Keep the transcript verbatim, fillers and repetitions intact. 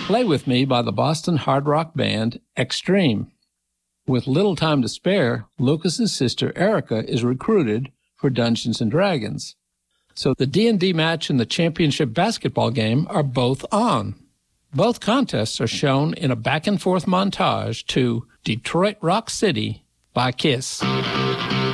Play With Me by the Boston hard rock band Extreme. With little time to spare, Lucas's sister Erica is recruited for Dungeons and Dragons. So the D and D match and the championship basketball game are both on. Both contests are shown in a back-and-forth montage to Detroit Rock City by Kiss.